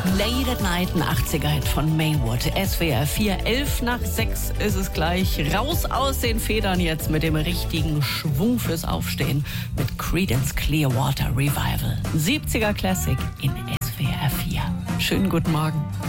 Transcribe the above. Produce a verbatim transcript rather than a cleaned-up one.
Late at Night, ein achtziger-Hit von Maywood. S W R vier, elf nach sechs ist es gleich. Raus aus den Federn jetzt mit dem richtigen Schwung fürs Aufstehen mit Creedence Clearwater Revival. siebziger Classic in S W R vier. Schönen guten Morgen.